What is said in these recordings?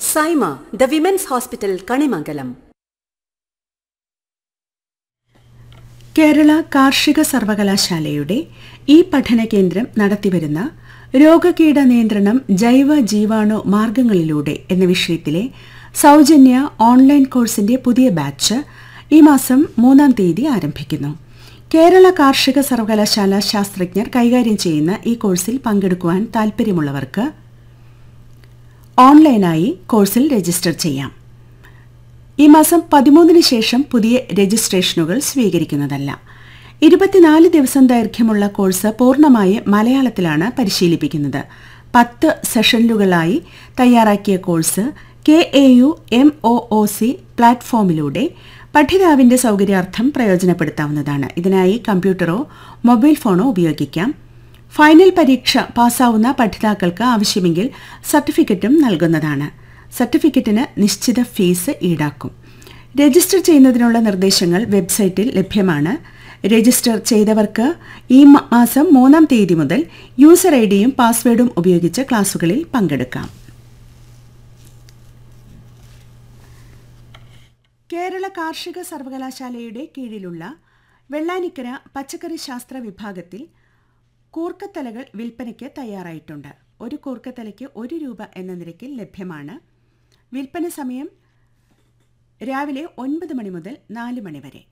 Saima the women's hospital Kanimangalam. Kerala കാർഷിക സർവകലാശാലയുടെ ഈ പഠന കേന്ദ്രം നടത്തിവരുന്ന രോഗകീട നിയന്ത്രണം ജൈവ ജീവാണു മാർഗങ്ങളിലൂടെ എന്ന വിഷയത്തിലെ സൗജന്യ ഓൺലൈൻ കോഴ്സിന്റെ പുതിയ ബാച്ച് ഈ മാസം 3-ാം തീയതി ആരംഭിക്കുന്നു. കേരള കാർഷിക സർവകലാശാല ശാസ്ത്രജ്ഞർ കൈകാര്യം ചെയ്യുന്ന ഈ കോഴ്സിൽ പങ്കെടുക്കുവാൻ താൽപ്പര്യമുള്ളവർക്ക് ഓൺലൈനായി കോഴ്സിൽ രജിസ്റ്റർ ചെയ്യാം. ഈ മാസം 13-ന് ശേഷം പുതിയ രജിസ്ട്രേഷനുകൾ സ്വീകരിക്കുന്നതല്ല. 24 ദിവസം ദൈർഘ്യമുള്ള കോഴ്സ് പൂർണ്ണമായി മലയാളത്തിലാണ് പരിശീലിപ്പിക്കുന്നത്. 10 സെഷനുകളായി തയ്യാറാക്കിയ കോഴ്സ് KAU MOOC പ്ലാറ്റ്ഫോമിലൂടെ പഠിതാവിന്റെ സൗകര്യാർത്ഥം പ്രയോജനപ്പെടുത്താവുന്നതാണ്. ഇതിനായി കമ്പ്യൂട്ടറോ മൊബൈൽ ഫോണോ ഉപയോഗിക്കാം. ഫൈനൽ പരീക്ഷ പാസ്സാവുന്ന പഠിതാക്കൾക്ക് ആവശ്യമെങ്കിൽ സർട്ടിഫിക്കറ്റും നൽകുന്നതാണ്. സർട്ടിഫിക്കറ്റിന് നിശ്ചിത ഫീസ് ഈടാക്കും. രജിസ്റ്റർ ചെയ്യുന്നതിനുള്ള നിർദ്ദേശങ്ങൾ വെബ്സൈറ്റിൽ ലഭ്യമാണ്. രജിസ്റ്റർ ചെയ്തവർക്ക് ഈ മാസം 3-ാം തീയതി മുതൽ യൂസർ ഐഡിയും പാസ്വേഡും ഉപയോഗിച്ച് ക്ലാസുകളിൽ പങ്കെടുക്കാം. കേരള കാർഷിക സർവകലാശാലയുടെ കീഴിലുള്ള വെള്ളാനിക്കര പച്ചക്കറി ശാസ്ത്ര വിഭാഗത്തിൽ കൂർക്കത്തലകൾ വിൽപ്പനയ്ക്ക് തയ്യാറായിട്ടുണ്ട്. ഒരു കൂർക്കത്തലയ്ക്ക് 1 രൂപ എന്ന നിരക്കിൽ ലഭ്യമാണ്. വിൽപ്പന സമയം രാവിലെ 9 മണി മുതൽ 4 മണി വരെ.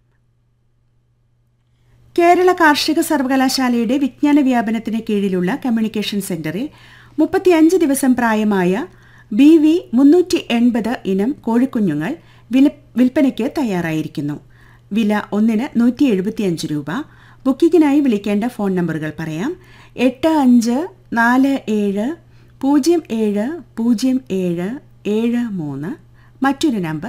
കേരള കാർഷിക സർവകലാശാലയുടെ വിജ്ഞാന വ്യാപനത്തിന് കീഴിലുള്ള കമ്മ്യൂണിക്കേഷൻ സെന്ററിൽ 35 ദിവസം പ്രായമായ BV 380 ഇനം കോഴിക്കുഞ്ഞുങ്ങൾ വിൽപ്പനയ്ക്ക് തയ്യാറായിരിക്കുന്നു. വില ഒന്നിന് 175 രൂപ. ബുക്കിങ്ങിനായി വിളിക്കേണ്ട ഫോൺ നമ്പറുകൾ പറയാം. 8540700773. മറ്റൊരു നമ്പർ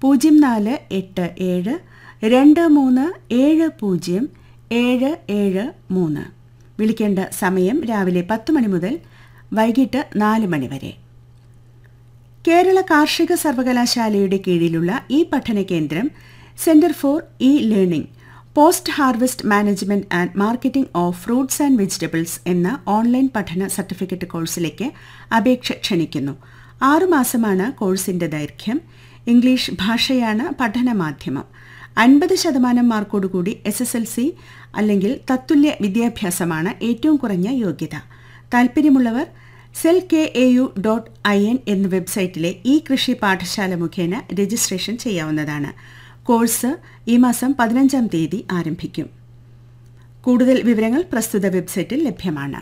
048723707773. വിളിക്കേണ്ട സമയം രാവിലെ 10 മണി മുതൽ വൈകിട്ട് 4 മണി വരെ. കേരള കാർഷിക സർവകലാശാലയുടെ കീഴിലുള്ള ഈ പഠന കേന്ദ്രം centre for learning post harvest management and marketing of fruits and vegetables എന്ന ഓൺലൈൻ പഠന സർട്ടിഫിക്കറ്റ് കോഴ്സിലേക്ക് അപേക്ഷ ക്ഷണിക്കുന്നു. 6 മാസമാണ് കോഴ്സിന്റെ ദൈർഘ്യം. ഇംഗ്ലീഷ് ഭാഷയാണ് പഠന മാധ്യമം. 50% മാർക്കോടുകൂടി SSLC അല്ലെങ്കിൽ തത്തുല്യ വിദ്യാഭ്യാസമാണ് ഏറ്റവും കുറഞ്ഞ യോഗ്യത. താൽപ്പര്യമുള്ളവർ selkau.in എന്ന വെബ്സൈറ്റിലെ ഈ കൃഷി പാഠശാല മുഖേന രജിസ്ട്രേഷൻ ചെയ്യാവുന്നതാണ്. കോഴ്സ് ഈ മാസം 15-ാം തീയതി ആരംഭിക്കും. കൂടുതൽ വിവരങ്ങൾ പ്രസ്തുത വെബ്സൈറ്റിൽ ലഭ്യമാണ്.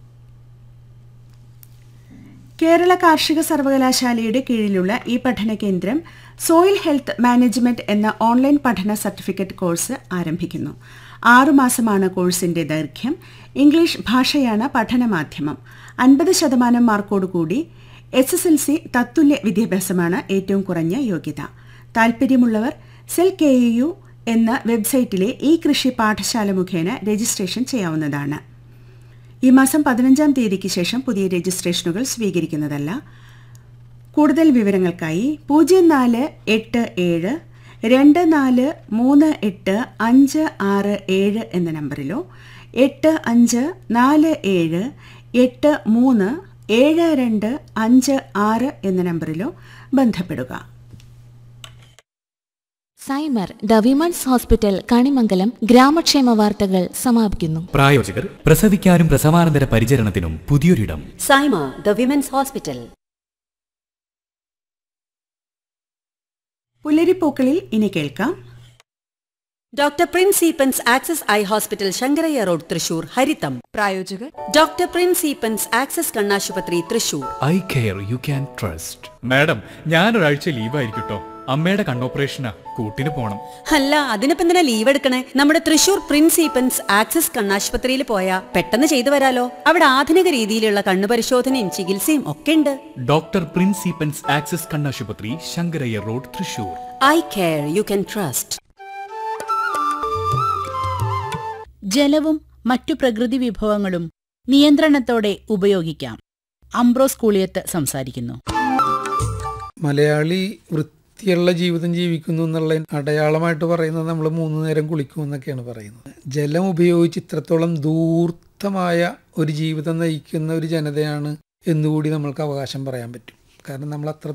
കേരള കാർഷിക സർവകലാശാലയുടെ കീഴിലുള്ള ഈ പഠന കേന്ദ്രം സോയിൽ ഹെൽത്ത് മാനേജ്മെന്റ് എന്ന ഓൺലൈൻ പഠന സർട്ടിഫിക്കറ്റ് കോഴ്സ് ആരംഭിക്കുന്നു. 6 മാസമാണ് കോഴ്സിന്റെ ദൈർഘ്യം. ഇംഗ്ലീഷ് ഭാഷയാണ് പഠന മാധ്യമം. 50% മാർക്കോടുകൂടി SSLC തത്തുല്യ വിദ്യാഭ്യാസമാണ് ഏറ്റവും കുറഞ്ഞ യോഗ്യത. താൽപ്പര്യമുള്ളവർ selkau എന്ന വെബ്സൈറ്റിലെ ഈ കൃഷി പാഠശാല മുഖേന രജിസ്ട്രേഷൻ ചെയ്യാവുന്നതാണ്. ഈ മാസം 15-ാം തീയതിക്ക് ശേഷം പുതിയ രജിസ്ട്രേഷനുകൾ സ്വീകരിക്കുന്നതല്ല. കൂടുതൽ വിവരങ്ങൾക്കായി 0487243856 എന്ന നമ്പറിലോ 854738372556 എന്ന നമ്പറിലോ ബന്ധപ്പെടുക. സൈമർ ദ വിമൻസ് ഹോസ്പിറ്റൽ കണിമംഗലം ഗ്രാമക്ഷേമ വാർത്തകൾ സമാപിക്കുന്നു. പ്രായോജകർ പ്രസവിക്കാനും പ്രസവാനന്തര പരിചരണത്തിനും പുതിയൊരിടം. Saima the women's hospital. പുലരിപ്പൂക്കളിൽ ഇനി കേൾക്കാം. Doctor Prince Eappen's access eye hospital Sankaraiah road Thrissur ഹരിതം. പ്രായോജകർ ഡോക്ടർ പ്രിൻസ് ഈപ്പൻസ് ആക്സസ് കണ്ണാശുപത്രി Thrissur. Eye care you can trust. Madam, ഞാനൊരാഴ്ച ലീവായിരിക്കട്ടോ. അമ്മയുടെ കണ്ണോപ്പറേഷനാ, കൂട്ടിന് പോണം. അല്ല, അതിനിപ്പോ എന്തിനാ ലീവ് എടുക്കണേ? നമ്മുടെ തൃശൂർ പ്രിൻസ് ഈപ്പൻസ് ആക്സസ് കണ്ണാശുപത്രിയിൽ പോയാ പെട്ടെന്ന് ചെയ്തു വരാലോ. അവിടെ ആധുനിക രീതിയിലുള്ള കണ്ണുപരിശോധനയും ചികിത്സയും ഒക്കെ ഉണ്ട്. ഡോക്ടർ പ്രിൻസ് ഈപ്പൻസ് ആക്സസ് കണ്ണാശുപത്രി, Sankaraiah road, Thrissur. Eye care you can trust. ജലവും മറ്റു പ്രകൃതി വിഭവങ്ങളും നിയന്ത്രണത്തോടെ ഉപയോഗിക്കാം. അംബ്രോസ് കൂളിയത്ത് സംസാരിക്കുന്നു. മലയാളി വൃത്തിയുള്ള ജീവിതം ജീവിക്കുന്നു എന്നുള്ള അടയാളമായിട്ട് പറയുന്നത് നമ്മൾ 3 നേരം കുളിക്കും എന്നൊക്കെയാണ് പറയുന്നത്. ജലം ഉപയോഗിച്ച് ഇത്രത്തോളം ധൂർത്തമായ ഒരു ജീവിതം നയിക്കുന്ന ഒരു ജനതയാണ് എന്നുകൂടി നമ്മൾക്ക് അവകാശം പറയാൻ പറ്റും. കാരണം നമ്മൾ